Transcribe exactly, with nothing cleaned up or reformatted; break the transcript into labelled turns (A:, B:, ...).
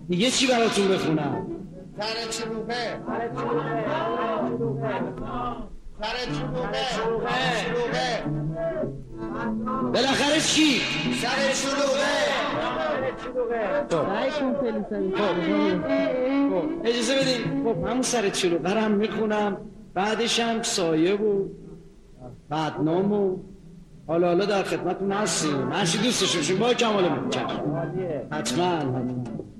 A: دیگه چی براتون بخونم؟
B: سر چلوغه سر چلوغه سر چلوغه
A: بالاخره چی؟
B: سر چلوغه
A: خب اجازه بدین. خب همون سر چلوغه هم میخونم، بعدش هم سایه و بدنام و حالا حالا در خدمتون هستیم. هرچی دوستشون با کمال میکنم. حتما حتما